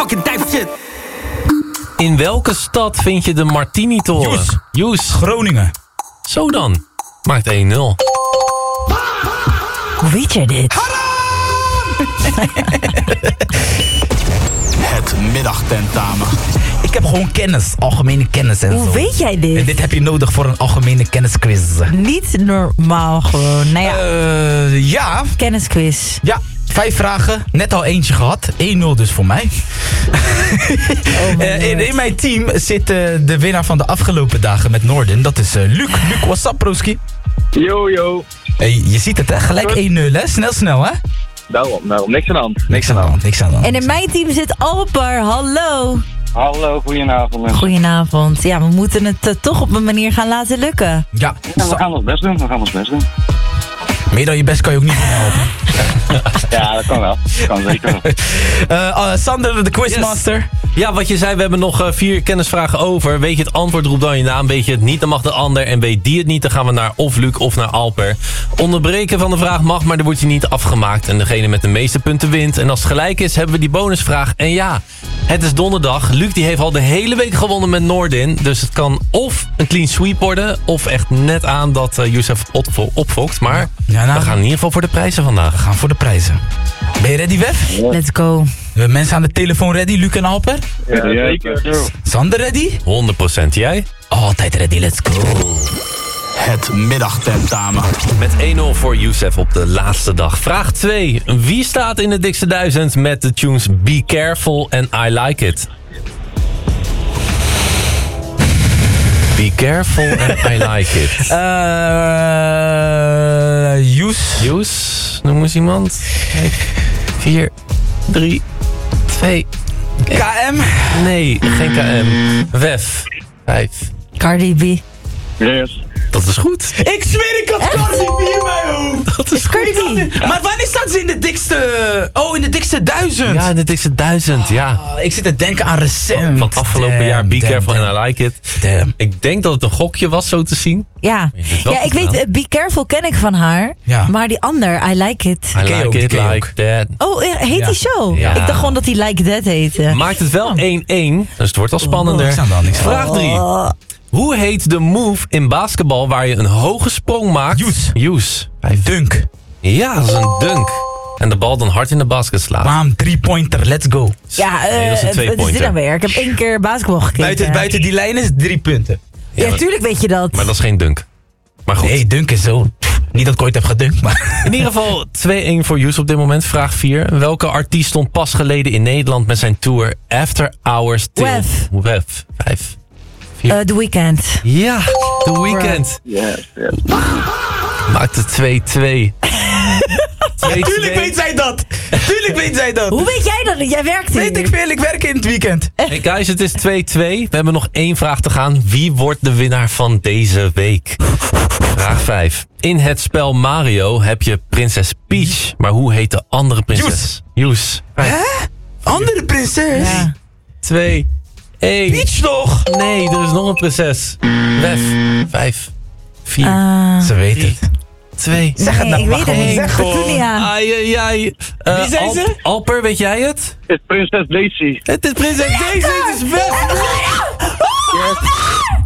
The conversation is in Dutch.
fucking type shit. In welke stad vind je de Martini-toren? Joes. Groningen. Zo dan. Maakt 1-0. Hoe weet jij dit? Het middagtentamen. Ik heb gewoon kennis, algemene kennis en zo. Hoe weet jij dit? En dit heb je nodig voor een algemene kennisquiz. Niet normaal gewoon. Nou ja, Ja. kennisquiz. Ja, 5 vragen. Net al eentje gehad. 1-0 dus voor mij. In mijn team zit de winnaar van de afgelopen dagen met Noorden. Dat is Luc. Luc, what's up, broski? Yo. Hey, je ziet het, hè? Gelijk 1-0, hè? Snel, hè? Daarom, niks aan de hand. Niks aan de hand. En in mijn team zit Alper. Hallo. Hallo, goedenavond mensen. Goedenavond. Ja, we moeten het toch op een manier gaan laten lukken. Ja, We gaan ons best doen. meer dan je best kan je ook niet helpen. Ja, dat kan wel. Dat kan zeker wel. Sander, de quizmaster. Ja, wat je zei, we hebben nog 4 kennisvragen over. Weet je het antwoord, roep dan je naam. Weet je het niet, dan mag de ander. En weet die het niet, dan gaan we naar of Luc of naar Alper. Onderbreken van de vraag mag, maar dan wordt je niet afgemaakt. En degene met de meeste punten wint. En als het gelijk is, hebben we die bonusvraag. En ja, het is donderdag. Luc die heeft al de hele week gewonnen met Noordin. Dus het kan of een clean sweep worden, of echt net aan dat Youssef opfokt. Maar we gaan in ieder geval voor de prijzen vandaag. We gaan voor de prijzen. Ben je ready, Wef? Let's go. Mensen aan de telefoon ready, Luc en Alper? Ja, zeker. Sander ready? 100% jij? Altijd ready, let's go. Het middagtentamen. Met 1-0 voor Youssef op de laatste dag. Vraag 2. Wie staat in de dikste 1000 met de tunes Be Careful en I Like It? Be Careful and I Like It. Joes. Noem eens iemand. 4, 3, 2... KM? Nee, geen KM. Wef. 5. Cardi B. Yes. Dat is goed. Ik zweer, ik had Cardi B in mijn hoofd. Dat is Cardi B. Maar wanneer staat ze in de dikste... Oh, in de dikste 1000? Ja, in de dikste 1000, ja. Ik zit te denken aan recent. Van afgelopen jaar, Be Careful and I Like It. Damn. Ik denk dat het een gokje was, zo te zien. Ja, ik weet, Be Careful ken ik van haar. Ja. Maar die ander, I Like It. I ken je ook, Like It, die ken je Like That. Oh, heet die zo? Ja. Ik dacht gewoon dat die Like That heette. Maakt het wel 1-1, dus het wordt al spannender. Niks aan de hand, niks aan de Vraag 3. Hoe heet de move in basketbal waar je een hoge sprong maakt? Use. Dunk. Ja, dat is een dunk. En de bal dan hard in de basket slaat. Bam, 3-pointer, let's go. Ja, Nee, dat is een wat is dit tweepointer. nou weer? Ik heb 1 keer basketbal gekeken. Buiten die lijn is 3 punten. Ja, tuurlijk weet je dat. Maar dat is geen dunk. Maar goed. Nee, dunk is zo. Niet dat ik ooit heb gedunkt, maar... In ieder geval 2-1 voor Youssef op dit moment. Vraag 4. Welke artiest stond pas geleden in Nederland met zijn tour After Hours Till... Wef. 5. The Weeknd. Ja, The Weeknd. Yes. Maakt het 2-2. Tuurlijk weet zij dat. Tuurlijk weet zij dat. Hoe weet jij dat? Jij werkt hier. Weet ik veel, ik werk in het weekend. Hey guys, het is 2-2. We hebben nog 1 vraag te gaan. Wie wordt de winnaar van deze week? Vraag 5. In het spel Mario heb je prinses Peach. Maar hoe heet de andere prinses? Joes. Hè? Andere prinses? Ja. 2, 1. Peach toch? Nee, er is nog een prinses. Wef. 5, 4, Ze weet het. 2. Zeg het nou ik maar weet het gewoon. niet. Zeg Zeg gewoon. het ja. Ai. Wie zei ze? Alper, weet jij het? Het is prinses Daisy. Het is prinses Daisy, het is Wef.